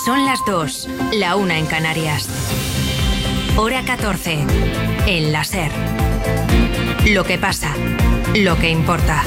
Son las 2, la 1 en Canarias. Hora 14, en la SER. Lo que pasa, lo que importa.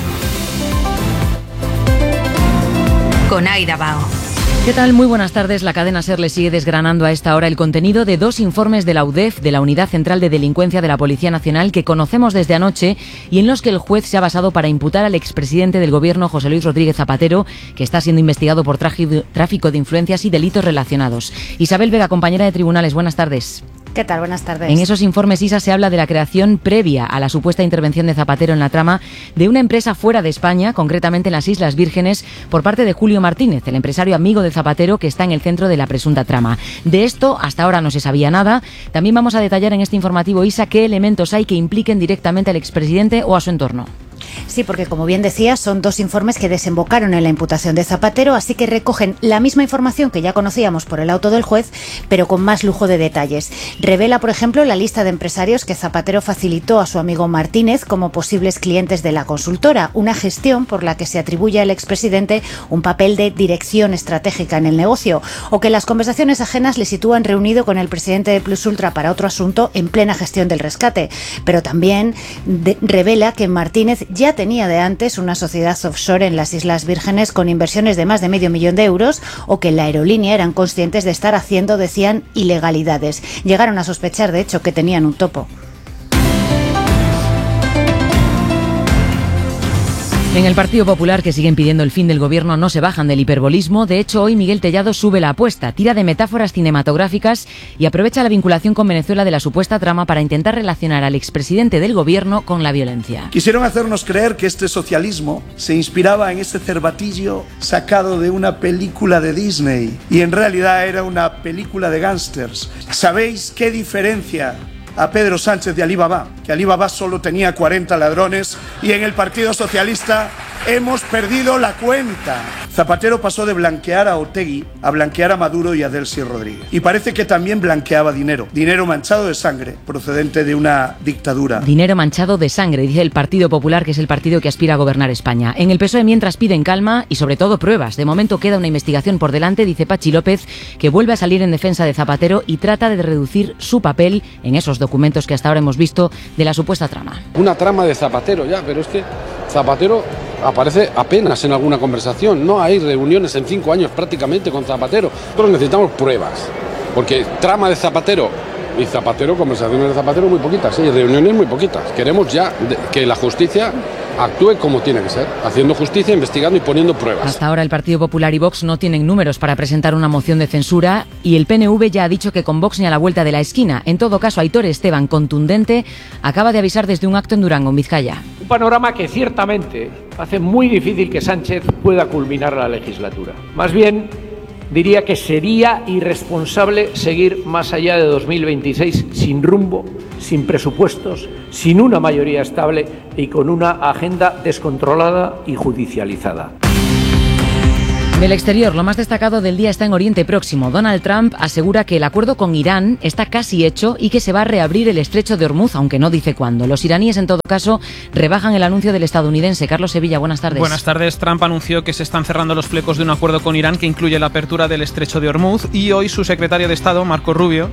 Con Aida Bao. ¿Qué tal? Muy buenas tardes. La cadena SER le sigue desgranando a esta hora el contenido de 2 informes de la UDEF, de la Unidad Central de Delincuencia de la Policía Nacional, que conocemos desde anoche y en los que el juez se ha basado para imputar al expresidente del Gobierno, José Luis Rodríguez Zapatero, que está siendo investigado por tráfico de influencias y delitos relacionados. Isabel Vega, compañera de tribunales, buenas tardes. ¿Qué tal? Buenas tardes. En esos informes, Isa, se habla de la creación previa a la supuesta intervención de Zapatero en la trama de una empresa fuera de España, concretamente en las Islas Vírgenes, por parte de Julio Martínez, el empresario amigo de Zapatero que está en el centro de la presunta trama. De esto, hasta ahora no se sabía nada. También vamos a detallar en este informativo, Isa, qué elementos hay que impliquen directamente al expresidente o a su entorno. Sí, porque como bien decía, son 2 informes que desembocaron en la imputación de Zapatero, así que recogen la misma información que ya conocíamos por el auto del juez, pero con más lujo de detalles. Revela, por ejemplo, la lista de empresarios que Zapatero facilitó a su amigo Martínez como posibles clientes de la consultora, una gestión por la que se atribuye al expresidente un papel de dirección estratégica en el negocio, o que las conversaciones ajenas le sitúan reunido con el presidente de Plus Ultra para otro asunto en plena gestión del rescate. Pero también revela que Martínez ya tenía de antes una sociedad offshore en las Islas Vírgenes con inversiones de más de $500,000 euros, o que en la aerolínea eran conscientes de estar haciendo, decían, ilegalidades. Llegaron a sospechar, de hecho, que tenían un topo. En el Partido Popular, que siguen pidiendo el fin del gobierno, no se bajan del hiperbolismo. De hecho, hoy Miguel Tellado sube la apuesta, tira de metáforas cinematográficas y aprovecha la vinculación con Venezuela de la supuesta trama para intentar relacionar al expresidente del gobierno con la violencia. Quisieron hacernos creer que este socialismo se inspiraba en este cervatillo sacado de una película de Disney y en realidad era una película de gángsters. ¿Sabéis qué diferencia a Pedro Sánchez de Alibaba? Que Alibaba solo tenía 40 ladrones y en el Partido Socialista hemos perdido la cuenta. Zapatero pasó de blanquear a Otegi a blanquear a Maduro y a Delcy Rodríguez. Y parece que también blanqueaba dinero manchado de sangre procedente de una dictadura. Dinero manchado de sangre, dice el Partido Popular, que es el partido que aspira a gobernar España. En el PSOE, mientras, piden calma y sobre todo pruebas. De momento queda una investigación por delante, dice Pachi López, que vuelve a salir en defensa de Zapatero y trata de reducir su papel en esos documentos que hasta ahora hemos visto de la supuesta trama. Una trama de Zapatero ya, pero es que Zapatero aparece apenas en alguna conversación. No hay reuniones en 5 años prácticamente con Zapatero. Nosotros necesitamos pruebas, porque trama de Zapatero y Zapatero, conversaciones de Zapatero muy poquitas, y reuniones muy poquitas. Queremos ya que la justicia actúe como tiene que ser, haciendo justicia, investigando y poniendo pruebas. Hasta ahora el Partido Popular y Vox no tienen números para presentar una moción de censura y el PNV ya ha dicho que con Vox ni a la vuelta de la esquina. En todo caso, Aitor Esteban, contundente, acaba de avisar desde un acto en Durango, en Vizcaya. Un panorama que ciertamente hace muy difícil que Sánchez pueda culminar la legislatura. Más bien, diría que sería irresponsable seguir más allá de 2026 sin rumbo, sin presupuestos, sin una mayoría estable y con una agenda descontrolada y judicializada. Del exterior, lo más destacado del día está en Oriente Próximo. Donald Trump asegura que el acuerdo con Irán está casi hecho y que se va a reabrir el estrecho de Hormuz, aunque no dice cuándo. Los iraníes, en todo caso, rebajan el anuncio del estadounidense. Carlos Sevilla, buenas tardes. Buenas tardes. Trump anunció que se están cerrando los flecos de un acuerdo con Irán que incluye la apertura del estrecho de Hormuz y hoy su secretario de Estado, Marco Rubio,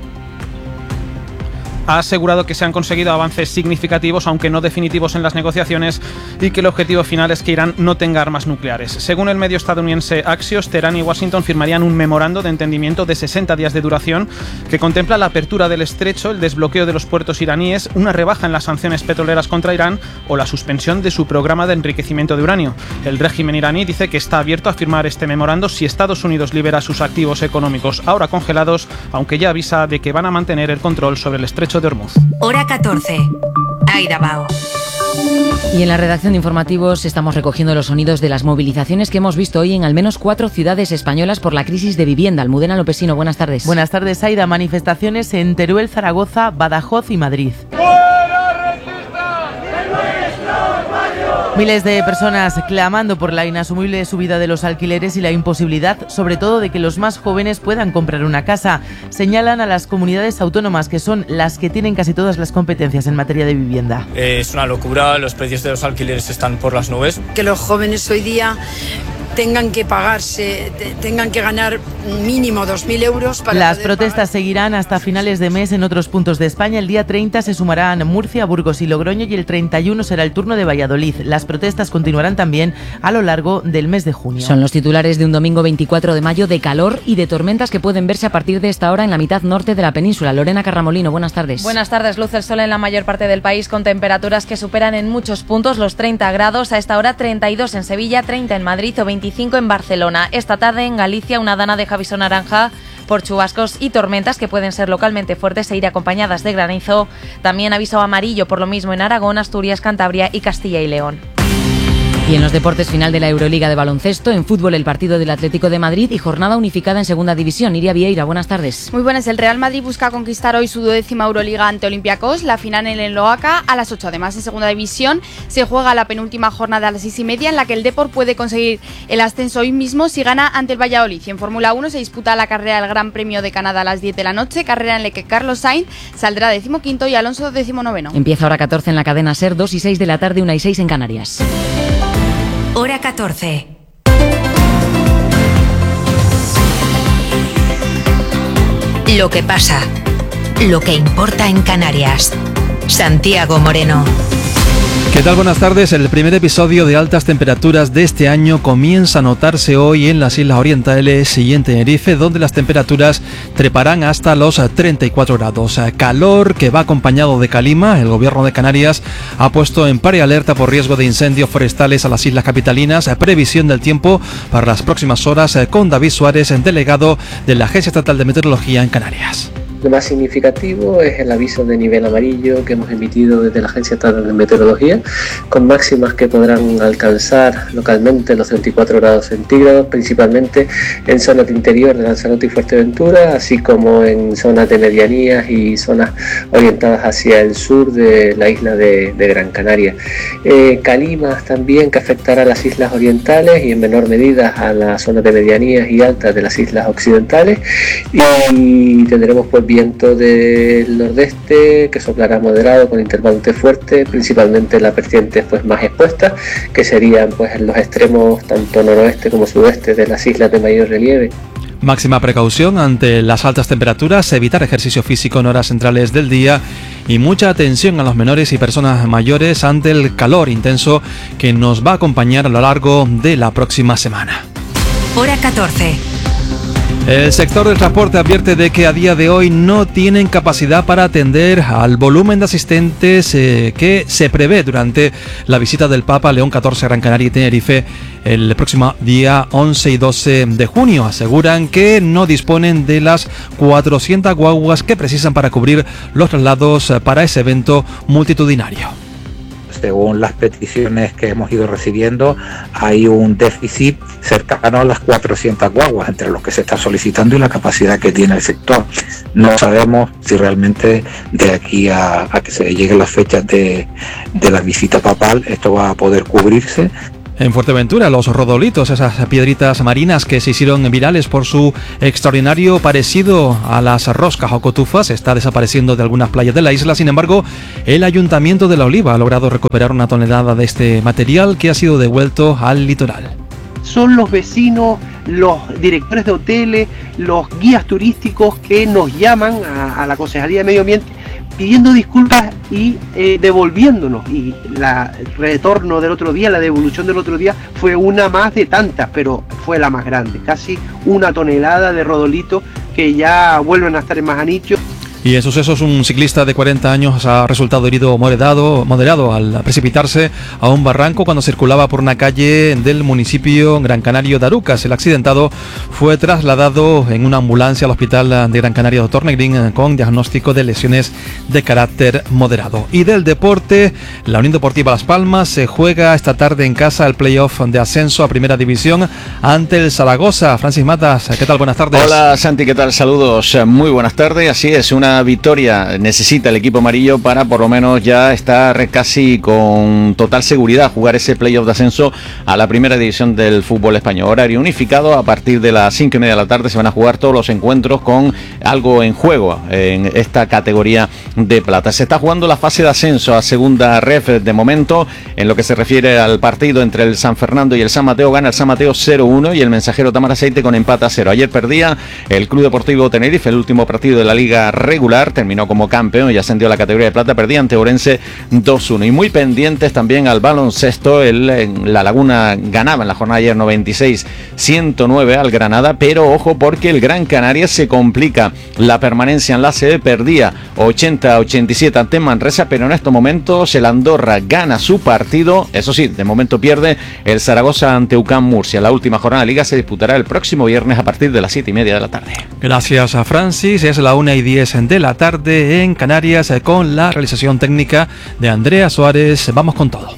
ha asegurado que se han conseguido avances significativos, aunque no definitivos, en las negociaciones y que el objetivo final es que Irán no tenga armas nucleares. Según el medio estadounidense Axios, Teherán y Washington firmarían un memorando de entendimiento de 60 días de duración que contempla la apertura del estrecho, el desbloqueo de los puertos iraníes, una rebaja en las sanciones petroleras contra Irán o la suspensión de su programa de enriquecimiento de uranio. El régimen iraní dice que está abierto a firmar este memorando si Estados Unidos libera sus activos económicos ahora congelados, aunque ya avisa de que van a mantener el control sobre el estrecho de Hormuz. Hora 14. Aida Bao. Y en la redacción de informativos estamos recogiendo los sonidos de las movilizaciones que hemos visto hoy en al menos 4 ciudades españolas por la crisis de vivienda. Almudena Lopesino, buenas tardes. Buenas tardes, Aida. Manifestaciones en Teruel, Zaragoza, Badajoz y Madrid. Miles de personas clamando por la inasumible subida de los alquileres y la imposibilidad, sobre todo, de que los más jóvenes puedan comprar una casa. Señalan a las comunidades autónomas, que son las que tienen casi todas las competencias en materia de vivienda. Es una locura, los precios de los alquileres están por las nubes. Que los jóvenes hoy día tengan que pagarse, tengan que ganar mínimo 2.000 euros para Las protestas seguirán hasta finales de mes en otros puntos de España. El día 30 se sumarán Murcia, Burgos y Logroño y el 31 será el turno de Valladolid. Las protestas continuarán también a lo largo del mes de junio. Son los titulares de un domingo 24 de mayo de calor y de tormentas que pueden verse a partir de esta hora en la mitad norte de la península. Lorena Carramolino, buenas tardes. Buenas tardes. Luce el sol en la mayor parte del país con temperaturas que superan en muchos puntos los 30 grados. A esta hora 32 en Sevilla, 30 en Madrid o 25 en Barcelona. Esta tarde en Galicia una dana deja aviso naranja por chubascos y tormentas que pueden ser localmente fuertes e ir acompañadas de granizo. También aviso amarillo por lo mismo en Aragón, Asturias, Cantabria y Castilla y León. Y en los deportes, final de la Euroliga de baloncesto, en fútbol el partido del Atlético de Madrid y jornada unificada en segunda división. Iria Vieira, buenas tardes. Muy buenas. El Real Madrid busca conquistar hoy su 12ª Euroliga ante Olympiacos, la final en el Loaca a las 8. Además, en segunda división se juega la penúltima jornada a las 6:30 en la que el Depor puede conseguir el ascenso hoy mismo si gana ante el Valladolid. Y en Fórmula 1 se disputa la carrera del Gran Premio de Canadá a las 10 de la noche, carrera en la que Carlos Sainz saldrá 15º y Alonso 19º. Empieza hora 14 en la cadena SER, 2 y 6 de la tarde, 1 y 6 en Canarias. Hora 14. Lo que pasa, lo que importa en Canarias. Santiago Moreno. ¿Qué tal? Buenas tardes. El primer episodio de altas temperaturas de este año comienza a notarse hoy en las Islas Orientales y en Tenerife, donde las temperaturas treparán hasta los 34 grados. Calor que va acompañado de calima. El gobierno de Canarias ha puesto en prealerta por riesgo de incendios forestales a las islas capitalinas. Previsión del tiempo para las próximas horas con David Suárez, delegado de la Agencia Estatal de Meteorología en Canarias. Lo más significativo es el aviso de nivel amarillo que hemos emitido desde la Agencia Estatal de Meteorología, con máximas que podrán alcanzar localmente los 34 grados centígrados, principalmente en zonas de interior de Lanzarote y Fuerteventura, así como en zonas de medianías y zonas orientadas hacia el sur de la isla de Gran Canaria. Calimas también que afectará a las islas orientales y en menor medida a las zonas de medianías y altas de las islas occidentales, y tendremos pues viento del nordeste que soplará moderado con intervalos de fuerte, principalmente las vertientes pues más expuestas, que serían pues en los extremos tanto noroeste como sudeste de las islas de mayor relieve. Máxima precaución ante las altas temperaturas, evitar ejercicio físico en horas centrales del día y mucha atención a los menores y personas mayores ante el calor intenso que nos va a acompañar a lo largo de la próxima semana. Hora 14. El sector del transporte advierte de que a día de hoy no tienen capacidad para atender al volumen de asistentes que se prevé durante la visita del Papa León XIV a Gran Canaria y Tenerife el próximo día 11 y 12 de junio. Aseguran que no disponen de las 400 guaguas que precisan para cubrir los traslados para ese evento multitudinario. Según las peticiones que hemos ido recibiendo, hay un déficit cercano a las 400 guaguas entre lo que se está solicitando y la capacidad que tiene el sector. No sabemos si realmente de aquí a que se lleguen las fechas de la visita papal esto va a poder cubrirse. En Fuerteventura, los rodolitos, esas piedritas marinas que se hicieron virales por su extraordinario parecido a las roscas o cotufas, está desapareciendo de algunas playas de la isla. Sin embargo, el Ayuntamiento de La Oliva ha logrado recuperar 1 tonelada de este material que ha sido devuelto al litoral. Son los vecinos, los directores de hoteles, los guías turísticos que nos llaman a la Concejalía de Medio Ambiente pidiendo disculpas y devolviéndonos. Y el retorno del otro día, la devolución del otro día fue una más de tantas, pero fue la más grande, casi 1 tonelada de rodolitos que ya vuelven a estar en Majanicho. Y en sucesos, un ciclista de 40 años ha resultado herido moderado al precipitarse a un barranco cuando circulaba por una calle del municipio Gran Canario de Arucas. El accidentado fue trasladado en una ambulancia al hospital de Gran Canaria Dr. Negrín con diagnóstico de lesiones de carácter moderado. Y del deporte, la Unión Deportiva Las Palmas se juega esta tarde en casa el playoff de ascenso a Primera División ante el Zaragoza. Francis Matas, ¿qué tal? Buenas tardes. Hola Santi, ¿qué tal? Saludos, muy buenas tardes. Así es, una una victoria necesita el equipo amarillo para por lo menos ya estar casi con total seguridad jugar ese playoff de ascenso a la primera división del fútbol español. Horario unificado, a partir de las 5:30 de la tarde se van a jugar todos los encuentros con algo en juego en esta categoría de plata. Se está jugando la fase de ascenso a segunda ref de momento. En lo que se refiere al partido entre el San Fernando y el San Mateo, gana el San Mateo 0-1 y el Mensajero Tamaraceite con empate a 0. Ayer perdía el Club Deportivo Tenerife, el último partido de la liga regular, terminó como campeón y ascendió a la categoría de plata, perdía ante Ourense 2-1. Y muy pendientes también al baloncesto, La Laguna ganaba en la jornada ayer 96-109 al Granada, pero ojo porque el Gran Canaria se complica la permanencia en la sede, perdía 80-87 ante Manresa, pero en estos momentos el Andorra gana su partido, eso sí, de momento pierde el Zaragoza ante UCAM Murcia. La última jornada de liga se disputará el próximo viernes a partir de las 7:30 de la tarde. Gracias a Francis, es la 1:10 de la tarde en Canarias con la realización técnica de Andrea Suárez. Vamos con todo.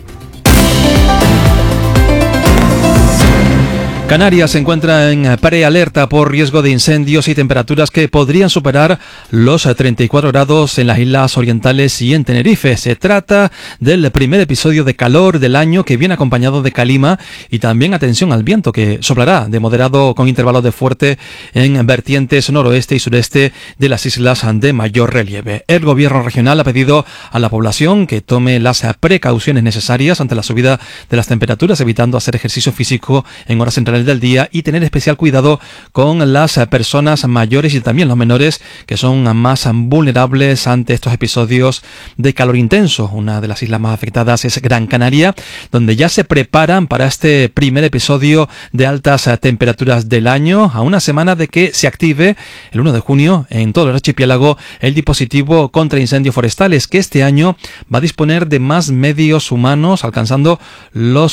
Canarias se encuentra en prealerta por riesgo de incendios y temperaturas que podrían superar los 34 grados en las islas orientales y en Tenerife. Se trata del primer episodio de calor del año que viene acompañado de calima y también atención al viento que soplará de moderado con intervalos de fuerte en vertientes noroeste y sureste de las islas de mayor relieve. El gobierno regional ha pedido a la población que tome las precauciones necesarias ante la subida de las temperaturas, evitando hacer ejercicio físico en horas centrales del día y tener especial cuidado con las personas mayores y también los menores, que son más vulnerables ante estos episodios de calor intenso. Una de las islas más afectadas es Gran Canaria, donde ya se preparan para este primer episodio de altas temperaturas del año, a una semana de que se active el 1 de junio en todo el archipiélago el dispositivo contra incendios forestales, que este año va a disponer de más medios humanos, alcanzando los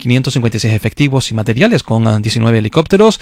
2.556 efectivos y materiales, con 19 helicópteros,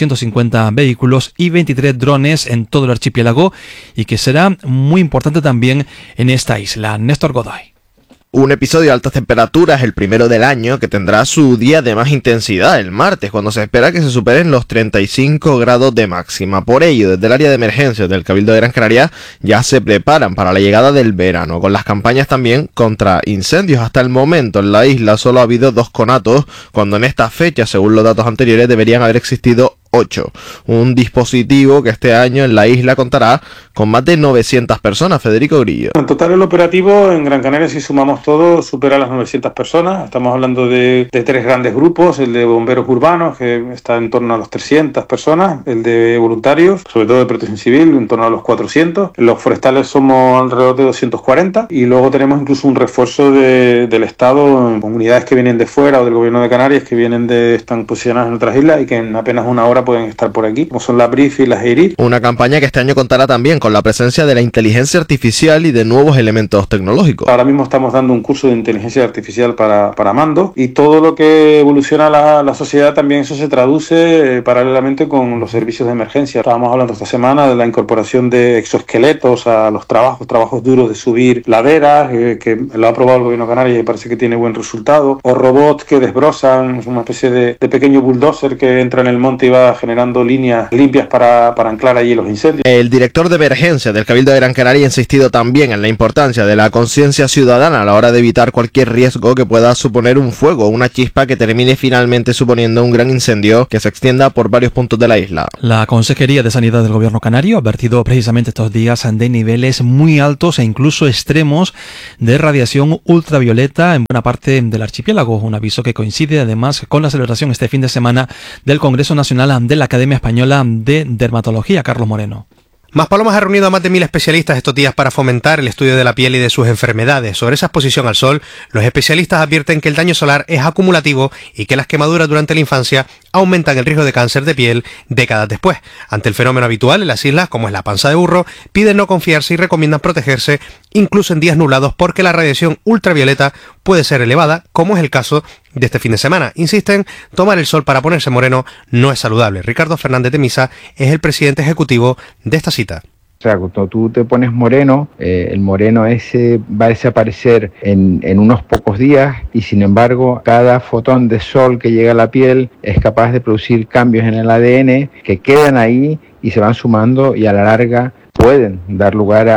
250 vehículos y 23 drones en todo el archipiélago, y que será muy importante también en esta isla. Néstor Godoy. Un episodio de altas temperaturas, el primero del año, que tendrá su día de más intensidad el martes, cuando se espera que se superen los 35 grados de máxima. Por ello, desde el área de emergencia del Cabildo de Gran Canaria ya se preparan para la llegada del verano, con las campañas también contra incendios. Hasta el momento en la isla solo ha habido 2 conatos, cuando en esta fecha, según los datos anteriores, deberían haber existido 8. Un dispositivo que este año en la isla contará con más de 900 personas. Federico Grillo. En total el operativo en Gran Canaria, si sumamos todo, supera las 900 personas. Estamos hablando de 3 grandes grupos: el de bomberos urbanos, que está en torno a los 300 personas, el de voluntarios, sobre todo de protección civil, en torno a los 400, los forestales somos alrededor de 240, y luego tenemos incluso un refuerzo del Estado con unidades que vienen de fuera o del gobierno de Canarias, que están posicionadas en otras islas y que en apenas una hora pueden estar por aquí, como son la BRIF y las EIRIR. Una campaña que este año contará también con la presencia de la inteligencia artificial y de nuevos elementos tecnológicos. Ahora mismo estamos dando un curso de inteligencia artificial para mando, y todo lo que evoluciona la sociedad también eso se traduce paralelamente con los servicios de emergencia. Estábamos hablando esta semana de la incorporación de exoesqueletos a los trabajos duros de subir laderas, que lo ha aprobado el gobierno de Canarias y parece que tiene buen resultado, o robots que desbrozan, es una especie de pequeño bulldozer que entra en el monte y va generando líneas limpias para anclar allí los incendios. El director de emergencia del Cabildo de Gran Canaria ha insistido también en la importancia de la conciencia ciudadana a la hora de evitar cualquier riesgo que pueda suponer un fuego o una chispa que termine finalmente suponiendo un gran incendio que se extienda por varios puntos de la isla. La Consejería de Sanidad del Gobierno Canario ha advertido precisamente estos días de niveles muy altos e incluso extremos de radiación ultravioleta en buena parte del archipiélago, un aviso que coincide además con la celebración este fin de semana del Congreso Nacional de la Academia Española de Dermatología. Carlos Moreno. Maspalomas ha reunido a más de 1.000 especialistas estos días para fomentar el estudio de la piel y de sus enfermedades. Sobre esa exposición al sol, los especialistas advierten que el daño solar es acumulativo y que las quemaduras durante la infancia aumentan el riesgo de cáncer de piel décadas después. Ante el fenómeno habitual en las islas, como es la panza de burro, piden no confiarse y recomiendan protegerse incluso en días nublados, porque la radiación ultravioleta puede ser elevada, como es el caso de este fin de semana. Insisten, tomar el sol para ponerse moreno no es saludable. Ricardo Fernández de Misa es el presidente ejecutivo de esta cita. O sea, cuando tú te pones moreno, el moreno ese va a desaparecer en unos pocos días, y sin embargo cada fotón de sol que llega a la piel es capaz de producir cambios en el ADN que quedan ahí y se van sumando, y a la larga pueden dar lugar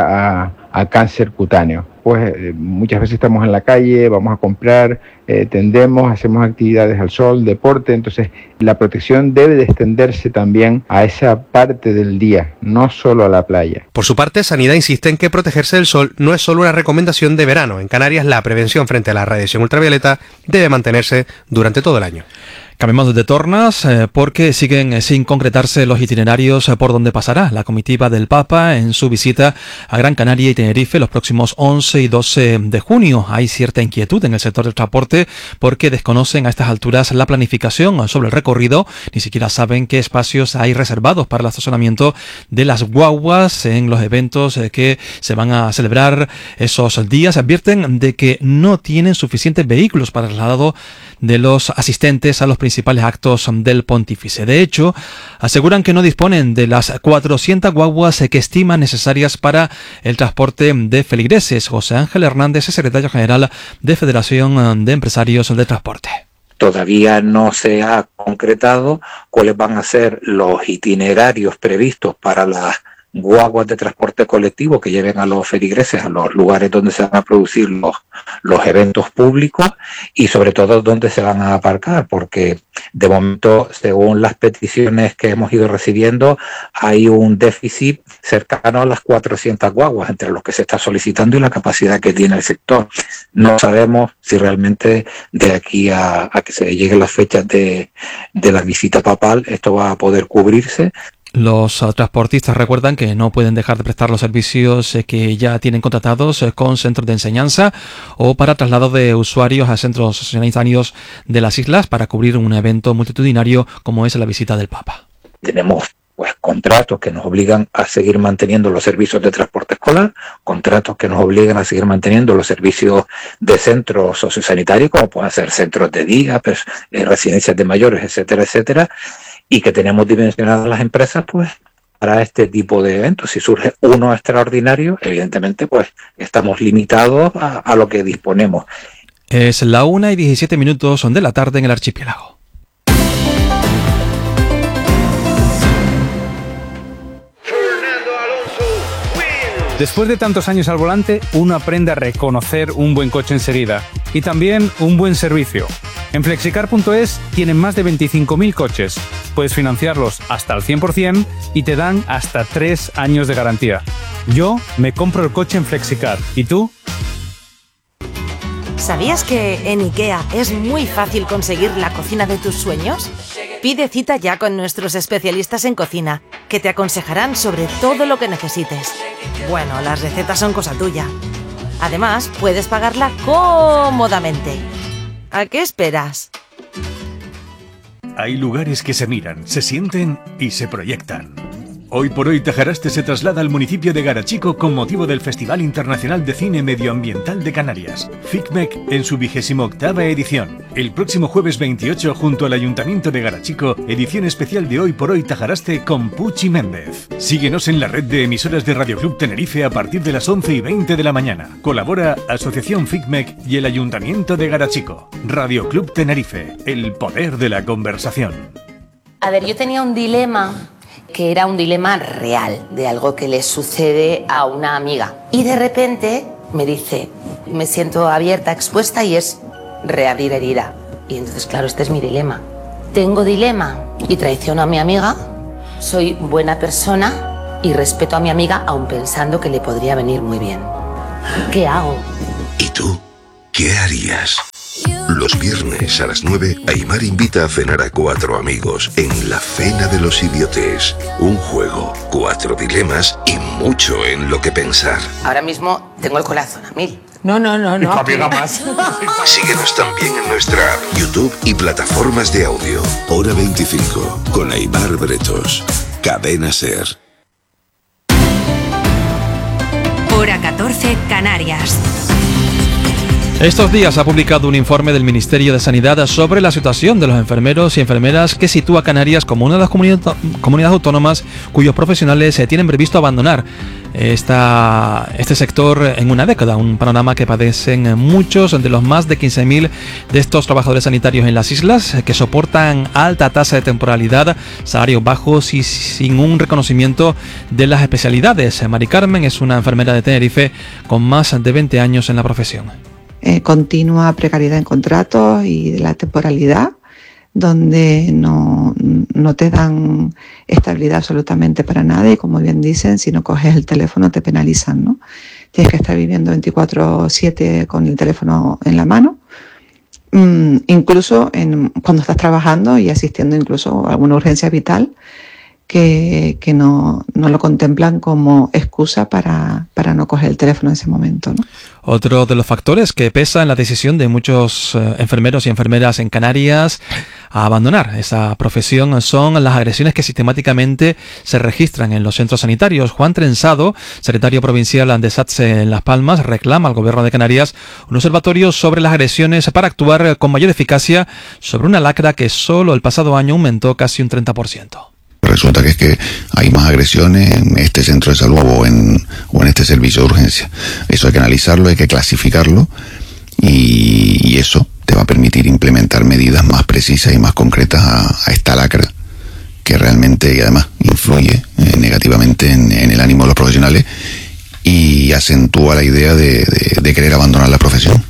a cáncer cutáneo. Pues muchas veces estamos en la calle, vamos a comprar, tendemos, hacemos actividades al sol, deporte, entonces la protección debe de extenderse también a esa parte del día, no solo a la playa. Por su parte, Sanidad insiste en que protegerse del sol no es solo una recomendación de verano. En Canarias, la prevención frente a la radiación ultravioleta debe mantenerse durante todo el año. Cambiamos de tornas porque siguen sin concretarse los itinerarios por donde pasará la comitiva del Papa en su visita a Gran Canaria y Tenerife los próximos 11 y 12 de junio. Hay cierta inquietud en el sector del transporte porque desconocen a estas alturas la planificación sobre el recorrido, ni siquiera saben qué espacios hay reservados para el estacionamiento de las guaguas en los eventos que se van a celebrar esos días. Advierten de que no tienen suficientes vehículos para el traslado de los asistentes a los principales actos del pontífice. De hecho, aseguran que no disponen de las 400 guaguas que estiman necesarias para el transporte de feligreses. José Ángel Hernández es secretario general de Federación de Empresarios de Transporte. Todavía no se ha concretado cuáles van a ser los itinerarios previstos para las guaguas de transporte colectivo que lleven a los feligreses a los lugares donde se van a producir los eventos públicos y sobre todo dónde se van a aparcar, porque de momento, según las peticiones que hemos ido recibiendo, hay un déficit cercano a las 400 guaguas entre los que se está solicitando y la capacidad que tiene el sector. No sabemos si realmente de aquí a que se lleguen las fechas de la visita papal esto va a poder cubrirse. Los transportistas recuerdan que no pueden dejar de prestar los servicios que ya tienen contratados con centros de enseñanza o para traslado de usuarios a centros sanitarios de las islas para cubrir un evento multitudinario como es la visita del Papa. Tenemos contratos que nos obligan a seguir manteniendo los servicios de transporte escolar, contratos que nos obligan a seguir manteniendo los servicios de centros sociosanitarios, como pueden ser centros de día, residencias de mayores, etcétera, etcétera, y que tenemos dimensionadas las empresas pues para este tipo de eventos. Si surge uno extraordinario, evidentemente pues estamos limitados a lo que disponemos. Es la 1:17 de la tarde en el archipiélago. Después de tantos años al volante, uno aprende a reconocer un buen coche enseguida y también un buen servicio. En Flexicar.es tienen más de 25.000 coches. Puedes financiarlos hasta el 100% y te dan hasta 3 años de garantía. Yo me compro el coche en Flexicar. ¿Y tú? ¿Sabías que en IKEA es muy fácil conseguir la cocina de tus sueños? Pide cita ya con nuestros especialistas en cocina, que te aconsejarán sobre todo lo que necesites. Bueno, las recetas son cosa tuya. Además, puedes pagarla cómodamente. ¿A qué esperas? Hay lugares que se miran, se sienten y se proyectan. Hoy por hoy Tajaraste se traslada al municipio de Garachico con motivo del Festival Internacional de Cine Medioambiental de Canarias, FICMEC, en su 28ª edición. El próximo jueves 28, junto al Ayuntamiento de Garachico, edición especial de Hoy por hoy Tajaraste con Puchi Méndez. Síguenos en la red de emisoras de Radio Club Tenerife a partir de las 11:20 de la mañana. Colabora Asociación FICMEC y el Ayuntamiento de Garachico. Radio Club Tenerife, el poder de la conversación. A ver, yo tenía un dilema que era un dilema real, de algo que le sucede a una amiga. Y de repente me dice, me siento abierta, expuesta y es reabrir herida. Y entonces, claro, este es mi dilema. Tengo dilema y traiciono a mi amiga, soy buena persona y respeto a mi amiga aun pensando que le podría venir muy bien. ¿Qué hago? ¿Y tú? ¿Qué harías? Los viernes a las 9, Aimar invita a cenar a 4 amigos en la Cena de los Idiotes. Un juego, 4 dilemas y mucho en lo que pensar. Ahora mismo tengo el corazón a 1000. No. más. Síguenos también en nuestra app, YouTube y plataformas de audio. Hora 25, con Aimar Bretos. Cadena SER. Hora 14, Canarias. Estos días ha publicado un informe del Ministerio de Sanidad sobre la situación de los enfermeros y enfermeras que sitúa a Canarias como una de las comunidades autónomas cuyos profesionales tienen previsto abandonar este sector en una década, un panorama que padecen muchos de los más de 15.000 de estos trabajadores sanitarios en las islas, que soportan alta tasa de temporalidad, salarios bajos y sin un reconocimiento de las especialidades. Mari Carmen es una enfermera de Tenerife con más de 20 años en la profesión. Continua precariedad en contratos y de la temporalidad, donde no te dan estabilidad absolutamente para nada, y como bien dicen, si no coges el teléfono te penalizan, ¿no? Tienes que estar viviendo 24/7 con el teléfono en la mano, incluso cuando estás trabajando y asistiendo incluso a alguna urgencia vital, que no lo contemplan como excusa para no coger el teléfono en ese momento, ¿no? Otro de los factores que pesa en la decisión de muchos enfermeros y enfermeras en Canarias a abandonar esa profesión son las agresiones que sistemáticamente se registran en los centros sanitarios. Juan Trenzado, secretario provincial de SATSE en Las Palmas, reclama al Gobierno de Canarias un observatorio sobre las agresiones para actuar con mayor eficacia sobre una lacra que solo el pasado año aumentó casi un 30%. Resulta que es que hay más agresiones en este centro de salud o en este servicio de urgencia. Eso hay que analizarlo, hay que clasificarlo, y eso te va a permitir implementar medidas más precisas y más concretas a esta lacra, que realmente y además influye negativamente en el ánimo de los profesionales y acentúa la idea de querer abandonar la profesión.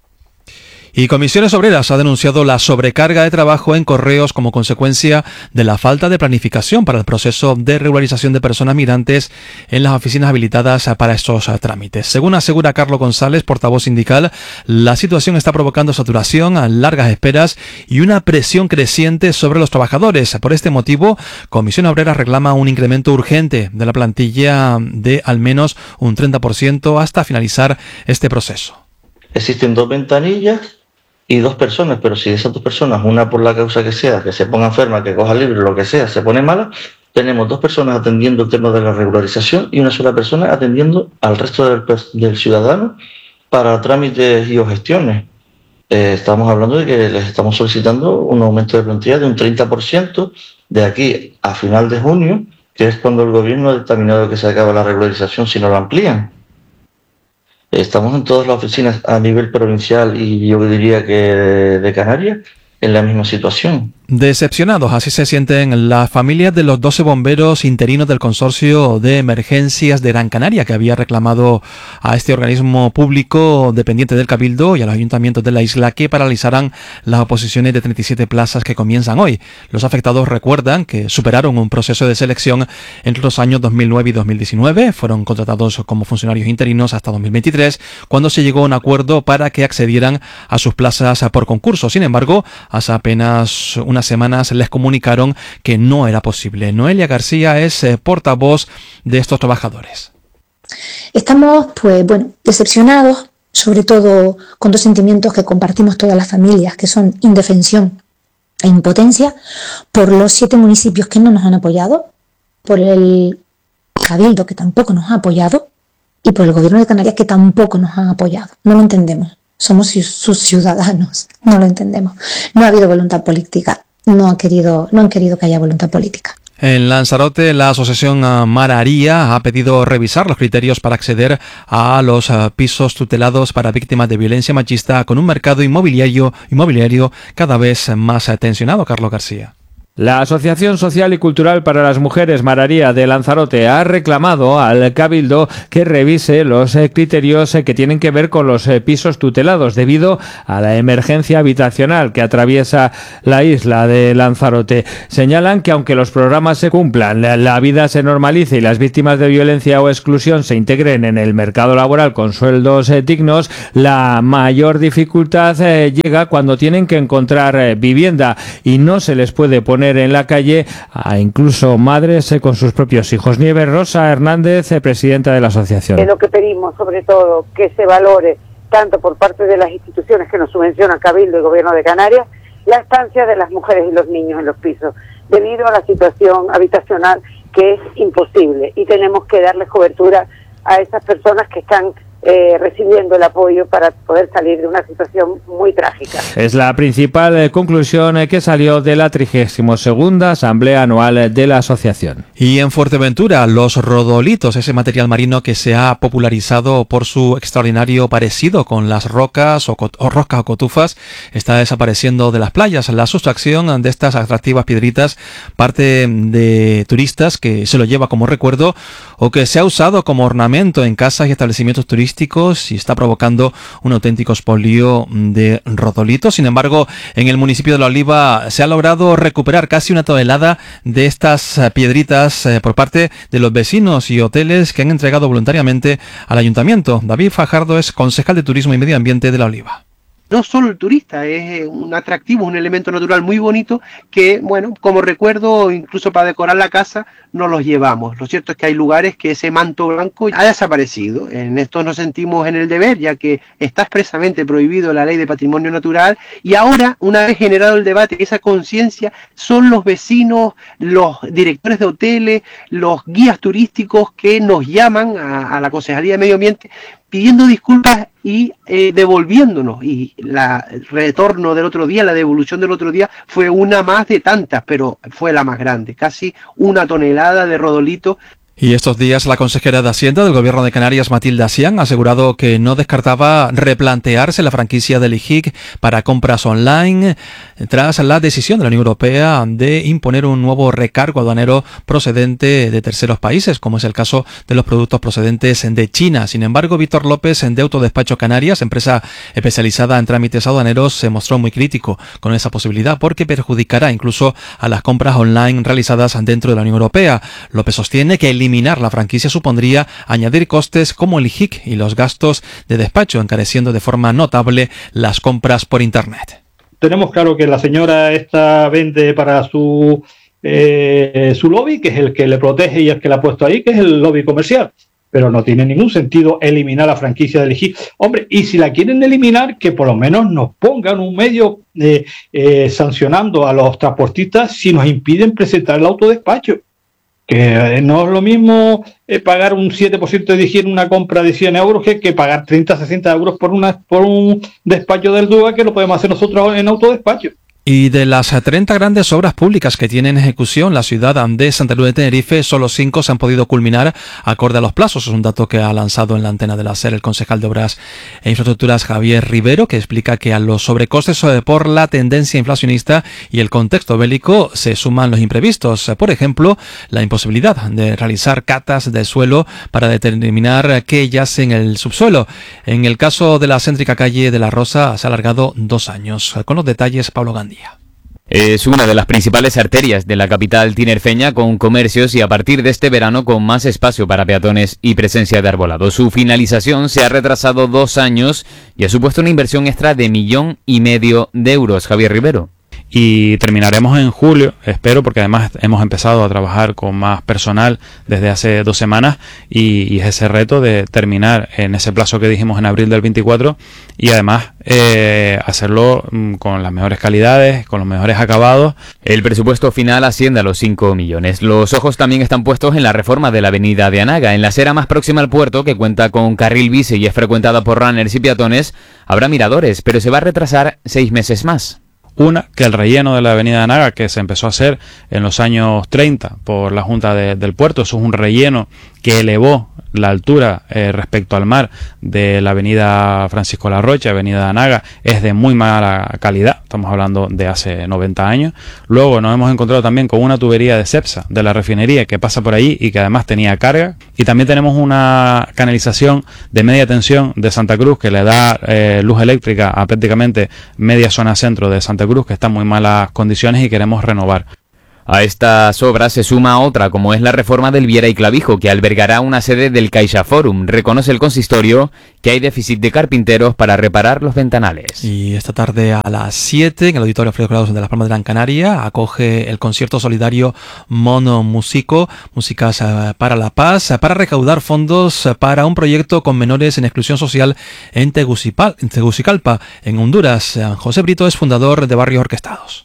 Y Comisiones Obreras ha denunciado la sobrecarga de trabajo en correos como consecuencia de la falta de planificación para el proceso de regularización de personas migrantes en las oficinas habilitadas para estos trámites. Según asegura Carlos González, portavoz sindical, la situación está provocando saturación, largas esperas y una presión creciente sobre los trabajadores. Por este motivo, Comisiones Obreras reclama un incremento urgente de la plantilla de al menos un 30% hasta finalizar este proceso. Existen 2 ventanillas y 2 personas, pero si de esas 2 personas, una por la causa que sea, que se ponga enferma, que coja libre, lo que sea, se pone mala, tenemos 2 personas atendiendo el tema de la regularización y una sola persona atendiendo al resto del ciudadano para trámites y o gestiones. Estamos hablando de que les estamos solicitando un aumento de plantilla de un 30% de aquí a final de junio, que es cuando el gobierno ha determinado que se acaba la regularización si no lo amplían. Estamos en todas las oficinas a nivel provincial y yo diría que de Canarias en la misma situación. Decepcionados, así se sienten las familias de los 12 bomberos interinos del Consorcio de Emergencias de Gran Canaria, que había reclamado a este organismo público dependiente del Cabildo y a los ayuntamientos de la isla que paralizaran las oposiciones de 37 plazas que comienzan hoy. Los afectados recuerdan que superaron un proceso de selección entre los años 2009 y 2019, fueron contratados como funcionarios interinos hasta 2023, cuando se llegó a un acuerdo para que accedieran a sus plazas por concurso. Sin embargo, hace apenas unas semanas les comunicaron que no era posible. Noelia García es portavoz de estos trabajadores. Estamos, decepcionados, sobre todo con 2 sentimientos que compartimos todas las familias, que son indefensión e impotencia por los 7 municipios que no nos han apoyado, por el Cabildo que tampoco nos ha apoyado y por el Gobierno de Canarias que tampoco nos ha apoyado. No lo entendemos. Somos sus ciudadanos, no lo entendemos. No ha habido voluntad política, no han querido que haya voluntad política. En Lanzarote, la asociación Mararía ha pedido revisar los criterios para acceder a los pisos tutelados para víctimas de violencia machista, con un mercado inmobiliario cada vez más tensionado. Carlos García. La Asociación Social y Cultural para las Mujeres Mararía de Lanzarote ha reclamado al Cabildo que revise los criterios que tienen que ver con los pisos tutelados debido a la emergencia habitacional que atraviesa la isla de Lanzarote. Señalan que aunque los programas se cumplan, la vida se normalice y las víctimas de violencia o exclusión se integren en el mercado laboral con sueldos dignos, la mayor dificultad llega cuando tienen que encontrar vivienda y no se les puede poner en la calle a incluso madres con sus propios hijos. Nieves Rosa Hernández, presidenta de la asociación. Es lo que pedimos, sobre todo, que se valore, tanto por parte de las instituciones que nos subvencionan, Cabildo y Gobierno de Canarias, la estancia de las mujeres y los niños en los pisos, debido a la situación habitacional que es imposible, y tenemos que darles cobertura a esas personas que están recibiendo el apoyo para poder salir de una situación muy trágica. Es la principal conclusión que salió de la 32ª Asamblea Anual de la Asociación. Y en Fuerteventura, los rodolitos, ese material marino que se ha popularizado por su extraordinario parecido con las rocas o cotufas, está desapareciendo de las playas. La sustracción de estas atractivas piedritas parte de turistas que se lo lleva como recuerdo o que se ha usado como ornamento en casas y establecimientos turísticos y está provocando un auténtico expolio de rodolitos. Sin embargo, en el municipio de La Oliva se ha logrado recuperar casi 1 tonelada de estas piedritas por parte de los vecinos y hoteles que han entregado voluntariamente al ayuntamiento. David Fajardo es concejal de Turismo y Medio Ambiente de La Oliva. No solo el turista, es un atractivo, un elemento natural muy bonito que, bueno, como recuerdo, incluso para decorar la casa, nos los llevamos. Lo cierto es que hay lugares que ese manto blanco ha desaparecido. En esto nos sentimos en el deber, ya que está expresamente prohibido la ley de patrimonio natural, y ahora, una vez generado el debate y esa conciencia, son los vecinos, los directores de hoteles, los guías turísticos que nos llaman a la Concejalía de Medio Ambiente pidiendo disculpas y devolviéndonos. Y el retorno del otro día, la devolución del otro día, fue una más de tantas, pero fue la más grande, casi 1 tonelada de rodolito. Y estos días la consejera de Hacienda del Gobierno de Canarias, Matilda Sian, ha asegurado que no descartaba replantearse la franquicia del IJIC para compras online tras la decisión de la Unión Europea de imponer un nuevo recargo aduanero procedente de terceros países, como es el caso de los productos procedentes de China. Sin embargo, Víctor López, de Autodespacho Canarias, empresa especializada en trámites aduaneros, se mostró muy crítico con esa posibilidad porque perjudicará incluso a las compras online realizadas dentro de la Unión Europea. López sostiene que eliminar la franquicia supondría añadir costes como el IJIC y los gastos de despacho, encareciendo de forma notable las compras por Internet. Tenemos claro que la señora esta vende para su lobby, que es el que le protege y el que le ha puesto ahí, que es el lobby comercial. Pero no tiene ningún sentido eliminar la franquicia del IJIC. Hombre, y si la quieren eliminar, que por lo menos nos pongan un medio sancionando a los transportistas si nos impiden presentar el autodespacho. Que no es lo mismo pagar un 7% de higiene en una compra de 100 euros que pagar 30, 60 euros por un despacho del DUA, que lo podemos hacer nosotros en autodespacho. Y de las 30 grandes obras públicas que tiene en ejecución la ciudad de Santa Cruz de Tenerife, solo 5 se han podido culminar acorde a los plazos. Es un dato que ha lanzado en la antena de la SER el concejal de Obras e Infraestructuras Javier Rivero, que explica que a los sobrecostes por la tendencia inflacionista y el contexto bélico se suman los imprevistos. Por ejemplo, la imposibilidad de realizar catas del suelo para determinar qué yace en el subsuelo. En el caso de la céntrica calle de La Rosa se ha alargado 2 años. Con los detalles, Pablo Gandía. Es una de las principales arterias de la capital tinerfeña, con comercios y a partir de este verano con más espacio para peatones y presencia de arbolado. Su finalización se ha retrasado 2 años y ha supuesto una inversión extra de 1,5 millones de euros. Javier Rivero. Y terminaremos en julio, espero, porque además hemos empezado a trabajar con más personal desde hace 2 semanas y es ese reto de terminar en ese plazo que dijimos en abril del 24 y además hacerlo con las mejores calidades, con los mejores acabados. El presupuesto final asciende a los 5 millones. Los ojos también están puestos en la reforma de la avenida de Anaga. En la acera más próxima al puerto, que cuenta con carril bici y es frecuentada por runners y peatones, habrá miradores, pero se va a retrasar 6 meses más. Una, que el relleno de la avenida Anaga, que se empezó a hacer en los años 30 por la Junta del Puerto, eso es un relleno que elevó la altura respecto al mar de la avenida Francisco Larrocha, avenida Anaga, es de muy mala calidad, estamos hablando de hace 90 años. Luego nos hemos encontrado también con una tubería de Cepsa, de la refinería, que pasa por ahí y que además tenía carga, y también tenemos una canalización de media tensión de Santa Cruz que le da luz eléctrica a prácticamente media zona centro de Santa Cruz, que está en muy malas condiciones y queremos renovar. A estas obras se suma otra, como es la reforma del Viera y Clavijo, que albergará una sede del Caixa Forum. Reconoce el consistorio que hay déficit de carpinteros para reparar los ventanales. Y esta tarde a las 7, en el Auditorio Félix Grados de Las Palmas de Gran Canaria, acoge el concierto solidario Mono Músico, Músicas para la Paz, para recaudar fondos para un proyecto con menores en exclusión social en Tegucigalpa, en Honduras. José Brito es fundador de Barrios Orquestados.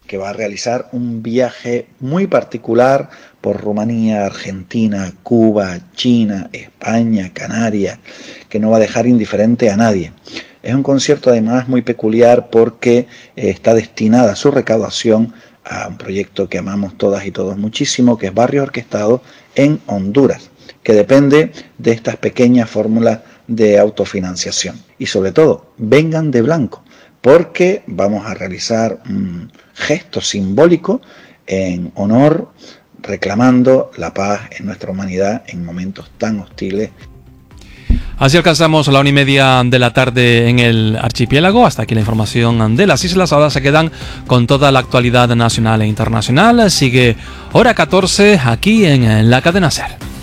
que va a realizar un viaje muy particular por Rumanía, Argentina, Cuba, China, España, Canarias, que no va a dejar indiferente a nadie. Es un concierto además muy peculiar porque está destinada su recaudación a un proyecto que amamos todas y todos muchísimo, que es Barrio Orquestado en Honduras, que depende de estas pequeñas fórmulas de autofinanciación. Y sobre todo, vengan de blanco, porque vamos a realizar un gesto simbólico en honor, reclamando la paz en nuestra humanidad en momentos tan hostiles. Así alcanzamos la 1:30 de la tarde en el archipiélago. Hasta aquí la información de las islas. Ahora se quedan con toda la actualidad nacional e internacional. Sigue Hora 14 aquí en la cadena SER.